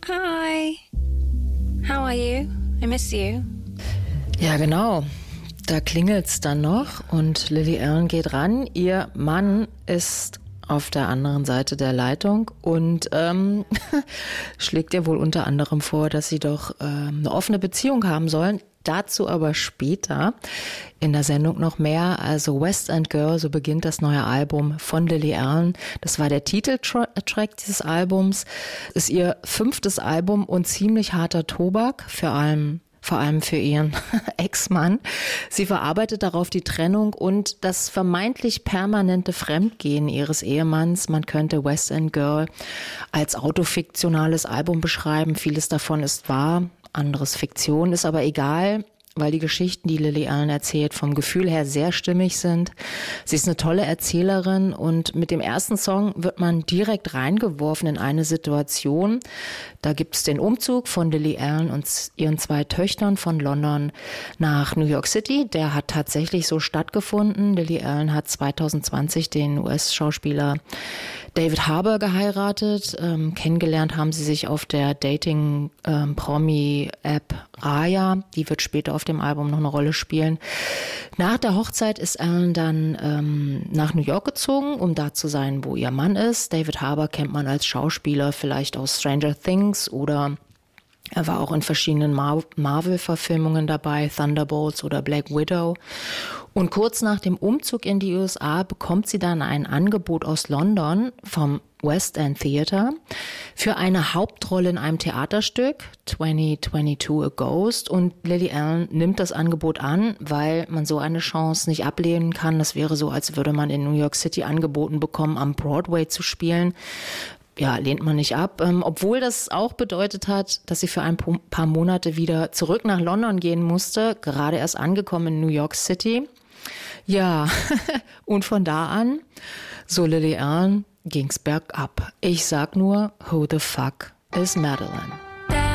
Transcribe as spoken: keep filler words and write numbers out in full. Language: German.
Hi. How are you? I miss you. Ja, genau. Da klingelt's dann noch und Lily Allen geht ran. Ihr Mann ist auf der anderen Seite der Leitung und ähm, schlägt ihr wohl unter anderem vor, dass sie doch ähm, eine offene Beziehung haben sollen. Dazu aber später in der Sendung noch mehr. Also West End Girl, so beginnt das neue Album von Lily Allen. Das war der Titeltrack dieses Albums. Ist ihr fünftes Album und ziemlich harter Tobak, vor allem vor allem für ihren Ex-Mann. Sie verarbeitet darauf die Trennung und das vermeintlich permanente Fremdgehen ihres Ehemanns. Man könnte West End Girl als autofiktionales Album beschreiben. Vieles davon ist wahr, anderes Fiktion, ist aber egal, weil die Geschichten, die Lily Allen erzählt, vom Gefühl her sehr stimmig sind. Sie ist eine tolle Erzählerin und mit dem ersten Song wird man direkt reingeworfen in eine Situation. Da gibt es den Umzug von Lily Allen und ihren zwei Töchtern von London nach New York City. Der hat tatsächlich so stattgefunden. Lily Allen hat zwanzig zwanzig den U S-Schauspieler David Harbour geheiratet. Ähm, kennengelernt haben sie sich auf der Dating-Promi-App Raya. Die wird später auf dem Album noch eine Rolle spielen. Nach der Hochzeit ist Allen dann ähm, nach New York gezogen, um da zu sein, wo ihr Mann ist. David Harbour kennt man als Schauspieler vielleicht aus Stranger Things oder er war auch in verschiedenen Mar- Marvel-Verfilmungen dabei, Thunderbolts oder Black Widow. Und kurz nach dem Umzug in die U S A bekommt sie dann ein Angebot aus London vom West End Theater für eine Hauptrolle in einem Theaterstück, zwanzig zweiundzwanzig A Ghost. Und Lily Allen nimmt das Angebot an, weil man so eine Chance nicht ablehnen kann. Das wäre so, als würde man in New York City angeboten bekommen, am Broadway zu spielen. Ja, lehnt man nicht ab. Ähm, obwohl das auch bedeutet hat, dass sie für ein paar Monate wieder zurück nach London gehen musste, gerade erst angekommen in New York City. Ja, und von da an, so Lily Allen, ging's bergab. Ich sag nur, who the fuck is Madeline?